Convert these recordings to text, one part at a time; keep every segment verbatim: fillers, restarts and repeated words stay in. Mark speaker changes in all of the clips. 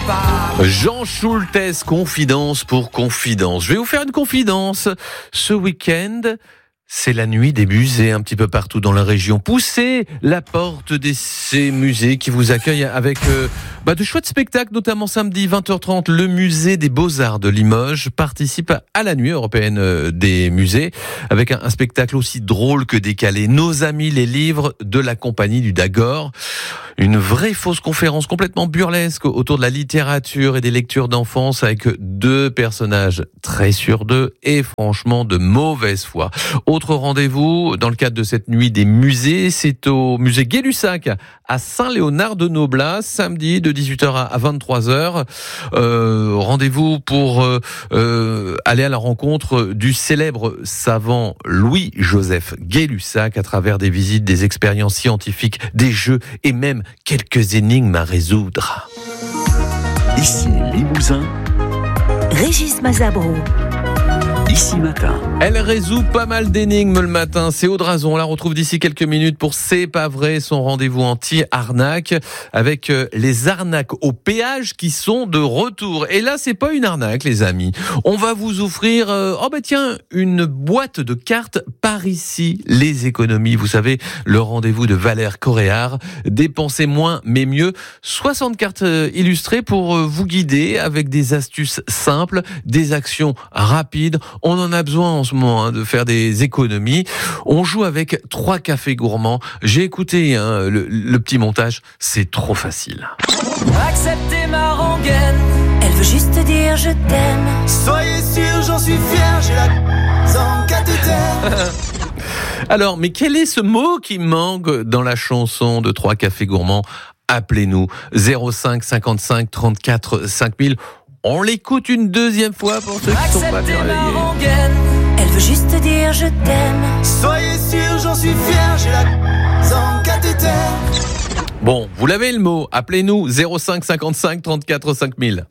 Speaker 1: Jean Schultes, confidence pour confidence. Je vais vous faire une confidence. Ce week-end, c'est la nuit des musées un petit peu partout dans la région. Poussez la porte de ces musées qui vous accueillent avec euh, bah, de chouettes spectacles, notamment samedi vingt heures trente. Le musée des Beaux-Arts de Limoges participe à la nuit européenne des musées avec un, un spectacle aussi drôle que décalé. Nos amis les livres de la compagnie du Dagor. Une vraie fausse conférence complètement burlesque autour de la littérature et des lectures d'enfance avec deux personnages très sûrs d'eux et franchement de mauvaise foi. Autre rendez-vous dans le cadre de cette nuit des musées, c'est au musée Gay-Lussac à Saint-Léonard-de-Noblat, samedi de dix-huit heures à vingt-trois heures. Euh, rendez-vous pour euh, euh, aller à la rencontre du célèbre savant Louis-Joseph Gay-Lussac à travers des visites, des expériences scientifiques, des jeux et même quelques énigmes à résoudre.
Speaker 2: Ici Limousin,
Speaker 3: Régis Mazabro.
Speaker 2: Ici Matin.
Speaker 1: Elle résout pas mal d'énigmes le matin. C'est Audrazon. On la retrouve d'ici quelques minutes pour C'est pas vrai, son rendez-vous anti-arnaque avec les arnaques au péage qui sont de retour. Et là, c'est pas une arnaque, les amis. On va vous offrir, euh, oh bah tiens, une boîte de cartes par ici. Les économies, vous savez, le rendez-vous de Valère Coréard. Dépensez moins, mais mieux. soixante cartes illustrées pour vous guider avec des astuces simples, des actions rapides. On en a besoin en ce moment hein, de faire des économies. On joue avec trois cafés gourmands. J'ai écouté hein, le, le petit montage. C'est trop facile.
Speaker 4: Acceptez ma rengaine.
Speaker 3: Elle veut juste te dire je t'aime.
Speaker 4: Soyez sûr, j'en suis fier. J'ai la sans cathéter.
Speaker 1: Alors, mais quel est ce mot qui manque dans la chanson de Trois cafés gourmands ? Appelez-nous zéro cinq cinquante-cinq trente-quatre cinq mille. On l'écoute une deuxième fois pour ceux qui ne sont pas bien réveillés.
Speaker 3: Elle veut juste te dire je t'aime.
Speaker 4: Soyez sûr, j'en suis fier. J'ai la sans cathéter.
Speaker 1: Bon, vous l'avez le mot. Appelez-nous zéro cinq cinquante-cinq trente-quatre cinq mille.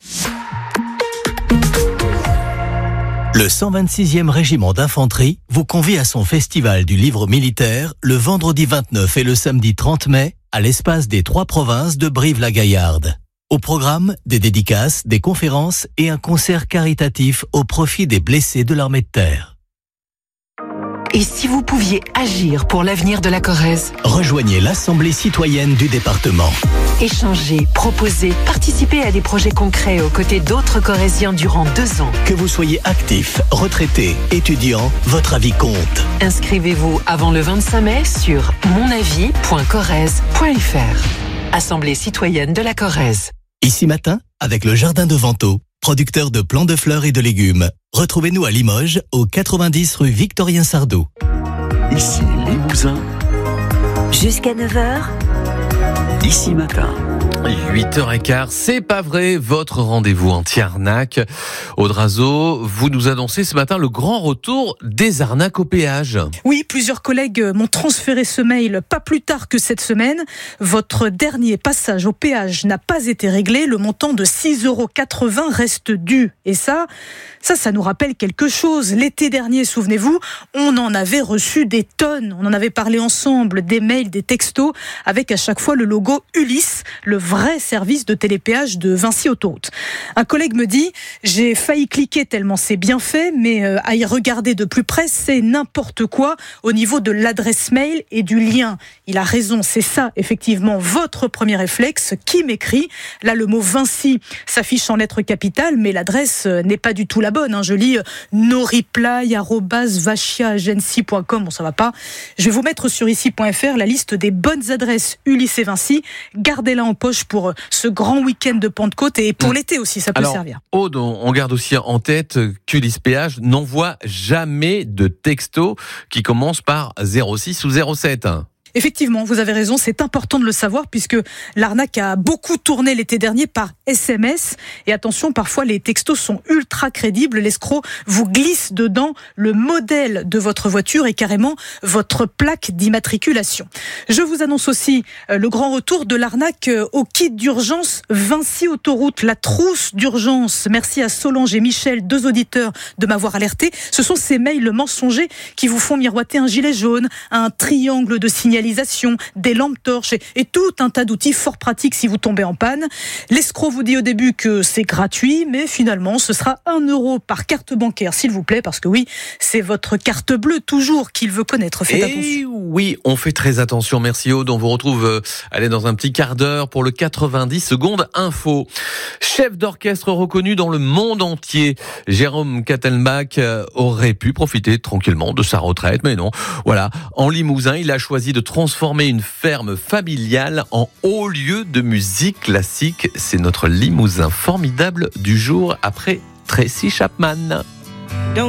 Speaker 5: Le cent vingt-sixième régiment d'infanterie vous convie à son festival du livre militaire le vendredi vingt-neuf et le samedi trente mai à l'espace des Trois Provinces de Brive-la-Gaillarde. Au programme, des dédicaces, des conférences et un concert caritatif au profit des blessés de l'armée de terre.
Speaker 6: Et si vous pouviez agir pour l'avenir de la Corrèze ?
Speaker 5: Rejoignez l'Assemblée citoyenne du département.
Speaker 6: Échangez, proposez, participez à des projets concrets aux côtés d'autres Corréziens durant deux ans.
Speaker 5: Que vous soyez actif, retraité, étudiant, votre avis compte.
Speaker 6: Inscrivez-vous avant le vingt-cinq mai sur mon avis point corrèze point f r. Assemblée citoyenne de la Corrèze.
Speaker 5: Ici Matin, avec le Jardin de Vento, producteur de plants de fleurs et de légumes. Retrouvez-nous à Limoges, au quatre-vingt-dix rue Victorien Sardou.
Speaker 2: Ici Limousin,
Speaker 3: Jusqu'à neuf heures.
Speaker 2: Ici Matin.
Speaker 1: huit heures quinze, c'est pas vrai, votre rendez-vous anti-arnaque. Audrazo, vous nous annoncez ce matin le grand retour des arnaques au péage.
Speaker 7: Oui, plusieurs collègues m'ont transféré ce mail pas plus tard que cette semaine. Votre dernier passage au péage n'a pas été réglé. Le montant de six euros quatre-vingts reste dû. Et ça, ça, ça nous rappelle quelque chose. L'été dernier, souvenez-vous, on en avait reçu des tonnes. On en avait parlé ensemble, des mails, des textos, avec à chaque fois le logo Ulysse, le vrai service de télépéage de Vinci Autoroute. Un collègue me dit « J'ai failli cliquer tellement c'est bien fait, mais euh, à y regarder de plus près, c'est n'importe quoi au niveau de l'adresse mail et du lien. » Il a raison, c'est ça, effectivement, votre premier réflexe. Qui m'écrit ? Là, le mot Vinci s'affiche en lettres capitales, mais l'adresse n'est pas du tout la bonne. Hein. Je lis « noreply arobase vachia agency point com ». Bon, ça va pas. Je vais vous mettre sur ici point f r la liste des bonnes adresses Ulysse et Vinci. Gardez-la en poche pour ce grand week-end de Pentecôte et pour mmh. l'été aussi, ça peut
Speaker 1: Alors,
Speaker 7: servir.
Speaker 1: Aude, on garde aussi en tête qu'Ulysse Péage n'envoie jamais de texto qui commence par zéro six ou zéro sept.
Speaker 7: Effectivement, vous avez raison, c'est important de le savoir puisque l'arnaque a beaucoup tourné l'été dernier par S M S. Et attention, parfois les textos sont ultra crédibles. L'escroc vous glisse dedans le modèle de votre voiture et carrément votre plaque d'immatriculation. Je vous annonce aussi le grand retour de l'arnaque au kit d'urgence Vinci Autoroute, la trousse d'urgence. Merci à Solange et Michel, deux auditeurs, de m'avoir alerté. Ce sont ces mails mensongers qui vous font miroiter un gilet jaune, un triangle de signalisation signalisation, des lampes torches et, et tout un tas d'outils fort pratiques si vous tombez en panne. L'escroc vous dit au début que c'est gratuit, mais finalement ce sera un euro par carte bancaire, s'il vous plaît, parce que oui, c'est votre carte bleue toujours qu'il veut connaître. Faites
Speaker 1: et
Speaker 7: attention.
Speaker 1: Oui, on fait très attention. Merci Aude. On vous retrouve euh, allez, dans un petit quart d'heure pour le quatre-vingt-dix secondes info. Chef d'orchestre reconnu dans le monde entier, Jérôme Kattelbach euh, aurait pu profiter tranquillement de sa retraite, mais non. Voilà, en Limousin, il a choisi de transformer une ferme familiale en haut lieu de musique classique. C'est notre Limousin formidable du jour après Tracy Chapman.